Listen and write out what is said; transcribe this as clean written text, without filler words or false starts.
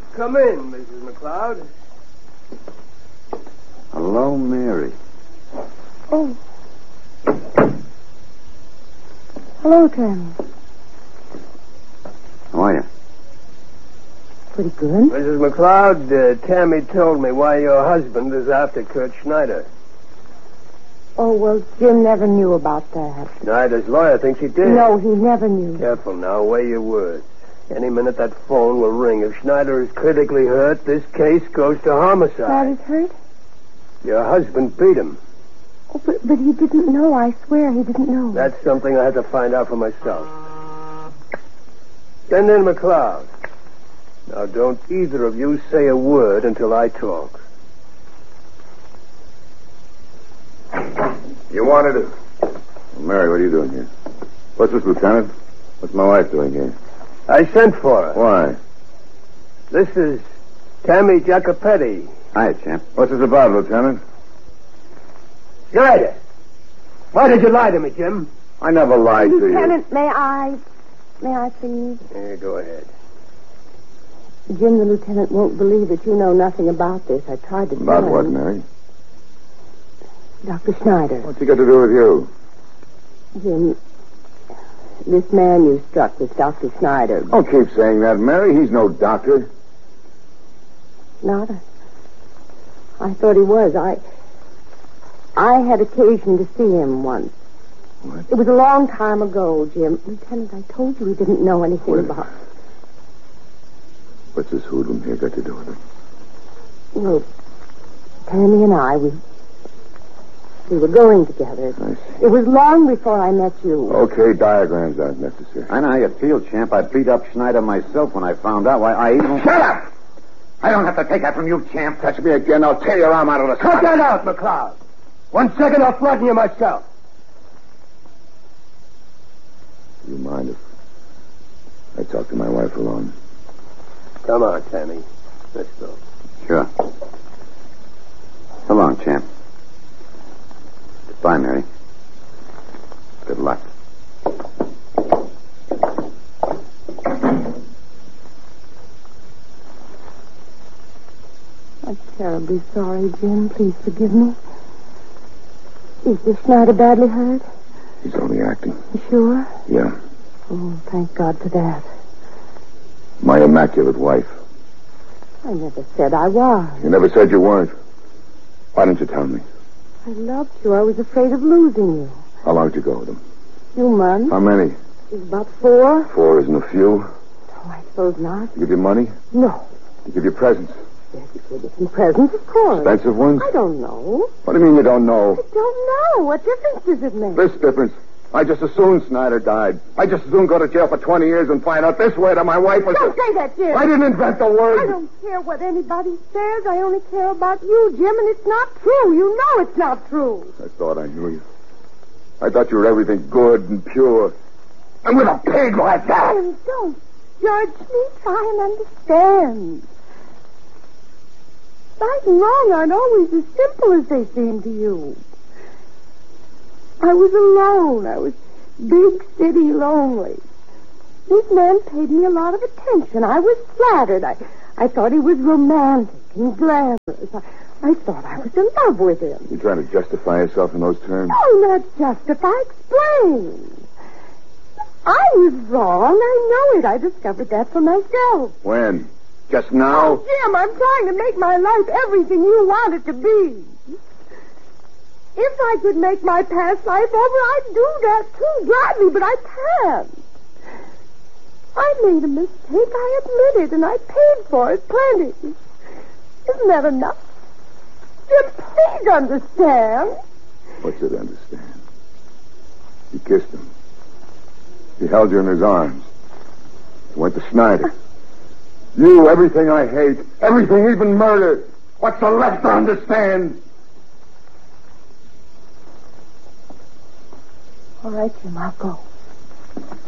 Come in, Mrs. McLeod. Hello, Mary. Oh. Hello, Tammy. How are you? Pretty good. Mrs. McLeod, Tammy told me why your husband is after Kurt Schneider. Oh, well, Jim never knew about that. Schneider's lawyer thinks he did. No, he never knew. Careful now, weigh your words. Any minute that phone will ring. If Schneider is critically hurt, this case goes to homicide. Schneider's hurt? Your husband beat him. Oh, but he didn't know. I swear he didn't know. That's something I had to find out for myself. Send in McLeod. Now, don't either of you say a word until I talk. You wanted to... Mary, what are you doing here? What's this, Lieutenant? What's my wife doing here? I sent for her. Why? This is Tammy Jacopetti. Hi, champ. What's this about, Lieutenant? Schneider! Why did you lie to me, Jim? I never lied to you. Lieutenant, may I please? Yeah, go ahead. Jim, the lieutenant won't believe that you know nothing about this. I tried to tell About him. what, Mary? Dr. Schneider. What's he got to do with you? Jim, this man you struck was Dr. Schneider. Don't keep saying that, Mary. He's no doctor. Not? I thought he was. I had occasion to see him once. What? It was a long time ago, Jim. Lieutenant, I told you he didn't know anything about... What's this hoodlum here got to do with it? Well, Tammy and I, we were going together. I see. It was long before I met you. Okay, diagrams aren't necessary. I know how you feel, champ. I beat up Schneider myself when I found out why I even... Shut up! I don't have to take that from you, champ. Touch me again, I'll tear your arm out of the Cut that out, McLeod. 1 second, I'll flatten you myself. Do you mind if I talk to my wife alone? Come on, Tammy. Let's go. Sure. So long, champ. Goodbye, Mary. Good luck. I'm terribly sorry, Jim. Please forgive me. Is this Schneider badly hurt? He's only acting. You sure? Yeah. Oh, thank God for that. My immaculate wife. I never said I was. You never said you weren't. Why didn't you tell me? I loved you. I was afraid of losing you. How long did you go with him? 2 months. How many? It was about 4. 4 isn't a few. Oh, I suppose not. Give you money? No. Give you presents? Yes, you gave me some presents, of course. Expensive ones? I don't know. What do you mean you don't know? I don't know. What difference does it make? This difference. I just as soon Snyder died. I just as soon go to jail for 20 years and find out this way that my wife was... Don't say that, Jim. I didn't invent the word. I don't care what anybody says. I only care about you, Jim, and it's not true. You know it's not true. I thought I knew you. I thought you were everything good and pure. And with a pig like that... Jim, don't judge me. Try and understand. Right and wrong aren't always as simple as they seem to you. I was alone. I was big city lonely. This man paid me a lot of attention. I was flattered. I thought he was romantic and glamorous. I thought I was in love with him. You trying to justify yourself in those terms? No, not justify. Explain. I was wrong. I know it. I discovered that for myself. When? Just now? Oh, Jim, I'm trying to make my life everything you want it to be. If I could make my past life over, I'd do that too, gladly, but I can't. I made a mistake, I admit it, and I paid for it plenty. Isn't that enough? Jim, please understand. What's it understand? You kissed him. He held you in his arms. You went to Snyder. You, everything I hate, everything, even murder. What's there left to understand? All right, Jim, I'll go.